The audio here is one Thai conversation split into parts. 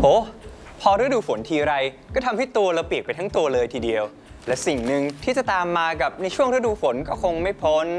โอ้พอฤดูฝนทีไรก็ทำให้ตัวเราเปียกไปทั้งตัวเลยทีเดียวและสิ่งหนึ่งที่จะตามมากับในช่วงฤดูฝนก็คงไม่พ้น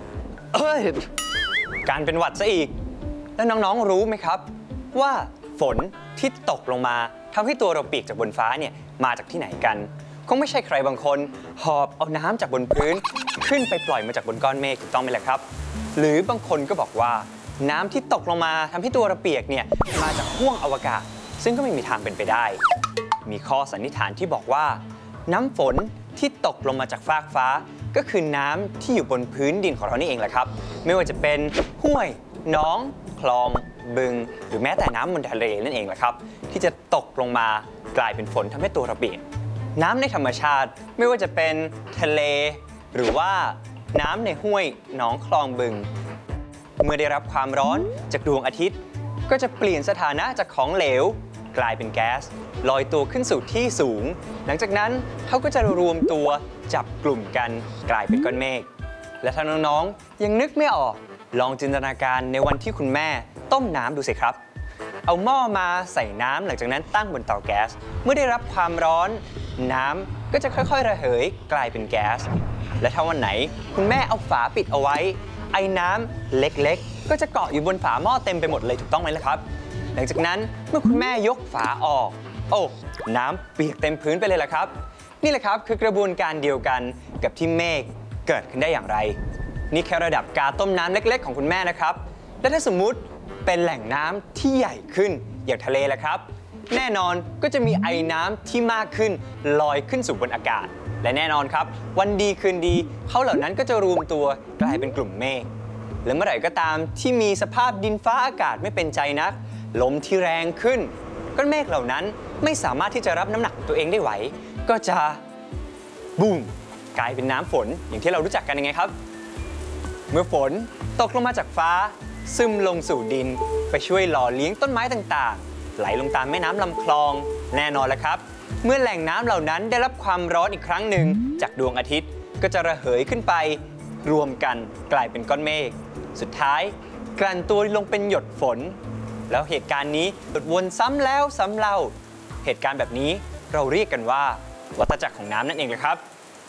การเป็นหวัดซะอีกแล้วน้องๆรู้ไหมครับว่าฝนที่ตกลงมาทำให้ตัวเราเปียกจากบนฟ้าเนี่ยมาจากที่ไหนกันคงไม่ใช่ใครบางคนหอบเอาน้ำจากบนพื้นขึ้นไปปล่อยมาจากบนก้อนเมฆถูกต้องไหมล่ะครับหรือบางคนก็บอกว่าน้ำที่ตกลงมาทำให้ตัวเราเปียกเนี่ยมาจากห้วงอวกาศซึ่งก็ไม่มีทางเป็นไปได้มีข้อสันนิษฐานที่บอกว่าน้ำฝนที่ตกลงมาจากฟากฟ้าก็คือน้ำที่อยู่บนพื้นดินของเรานี่เองแหละครับไม่ว่าจะเป็นห้วยหนองคลองบึงหรือแม้แต่น้ำบนทะเลนั่นเองแหละครับที่จะตกลงมากลายเป็นฝนทำให้ตัวเราเปียกน้ำในธรรมชาติไม่ว่าจะเป็นทะเลหรือว่าน้ำในห้วยหนองคลองบึงเมื่อได้รับความร้อนจากดวงอาทิตย์ก็จะเปลี่ยนสถานะจากของเหลวกลายเป็นแก๊สลอยตัวขึ้นสู่ที่สูงหลังจากนั้นเขาก็จะรวมตัวจับกลุ่มกันกลายเป็นก้อนเมฆและถ้าน้องๆยังนึกไม่ออกลองจินตนาการในวันที่คุณแม่ต้มน้ำดูสิครับเอาหม้อมาใส่น้ำหลังจากนั้นตั้งบนเตาแก๊สเมื่อได้รับความร้อนน้ำก็จะค่อยๆระเหยกลายเป็นแก๊สและถ้าวันไหนคุณแม่เอาฝาปิดเอาไว้ไอ้น้ำเล็กๆก็จะเกาะอยู่บนฝาหม้อเต็มไปหมดเลยถูกต้องไหมล่ะครับหลังจากนั้นเมื่อคุณแม่ยกฝาออกโอ้น้ำเปียกเต็มพื้นไปเลยล่ะครับนี่แหละครับคือกระบวนการเดียวกันกับที่เมฆเกิดขึ้นได้อย่างไรนี่แค่ระดับกาต้มน้ำเล็กๆของคุณแม่นะครับและถ้าสมมุติเป็นแหล่งน้ำที่ใหญ่ขึ้นอย่างทะเลล่ะครับแน่นอนก็จะมีไอน้ำที่มากขึ้นลอยขึ้นสู่บนอากาศและแน่นอนครับวันดีคืนดีเขาเหล่านั้นก็จะรวมตัวกลายเป็นกลุ่มเมฆและเมื่อไหร่ก็ตามที่มีสภาพดินฟ้าอากาศไม่เป็นใจนักลมที่แรงขึ้นก้อนเมฆเหล่านั้นไม่สามารถที่จะรับน้ำหนักตัวเองได้ไหวก็จะบูมกลายเป็นน้ำฝนอย่างที่เรารู้จักกันยังไงครับเมื่อฝนตกลงมาจากฟ้าซึมลงสู่ดินไปช่วยหล่อเลี้ยงต้นไม้ต่างๆไหลลงตามแม่น้ำลำคลองแน่นอนแล้วครับเมื่อแหล่งน้ำเหล่านั้นได้รับความร้อนอีกครั้งหนึ่งจากดวงอาทิตย์ก็จะระเหยขึ้นไปรวมกันกลายเป็นก้อนเมฆสุดท้ายกลั่นตัวลงเป็นหยดฝนแล้วเหตุการณ์นี้วนซ้ำแล้วซ้ำเล่าเหตุการณ์แบบนี้เราเรียกกันว่าวัฏจักรของน้ำนั่นเองนะครับ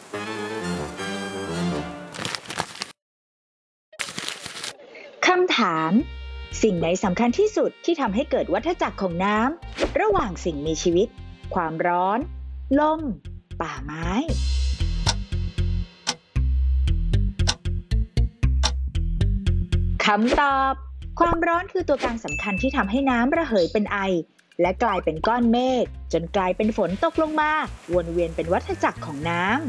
คำถามสิ่งไหนสำคัญที่สุดที่ทำให้เกิดวัฏจักรของน้ำระหว่างสิ่งมีชีวิตความร้อนลมป่าไม้คำตอบความร้อนคือตัวการสำคัญที่ทำให้น้ำระเหยเป็นไอและกลายเป็นก้อนเมฆจนกลายเป็นฝนตกลงมาวนเวียนเป็นวัฏจักรของน้ำ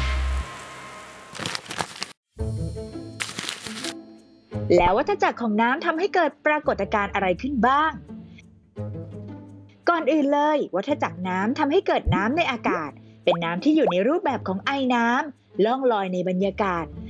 แล้ววัฏจักรของน้ำทำให้เกิดปรากฏการณ์อะไรขึ้นบ้างก่อนอื่นเลยวัฏจักรน้ำทำให้เกิดน้ำในอากาศเป็นน้ำที่อยู่ในรูปแบบของไอน้ำล่องลอยในบรรยากาศ